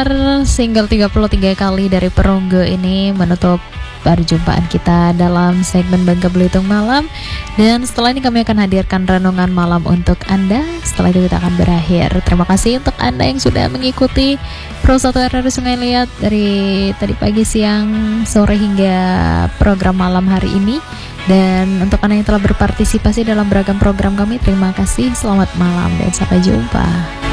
pendengar, single 33 kali dari Perunggu ini menutup perjumpaan kita dalam segmen Bangka Belitung Malam. Dan setelah ini kami akan hadirkan renungan malam untuk Anda. Setelah itu kita akan berakhir. Terima kasih untuk Anda yang sudah mengikuti Pro 1 RRI Sungai Liat dari tadi pagi, siang, sore hingga program malam hari ini. Dan untuk Anda yang telah berpartisipasi dalam beragam program kami, terima kasih, selamat malam dan sampai jumpa.